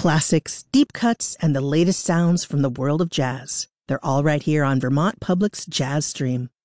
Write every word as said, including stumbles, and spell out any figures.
Classics, deep cuts, and the latest sounds from the world of jazz. They're all right here on Vermont Public's Jazz Stream.